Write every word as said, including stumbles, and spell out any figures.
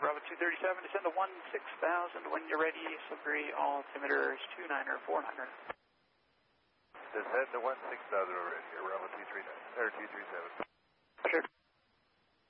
Bravo two thirty-seven, descend to one six thousand. When you're ready, Sudbury, altimeter is two niner four niner. Descend to one six thousand over here, Bravo two three nine, or two three seven.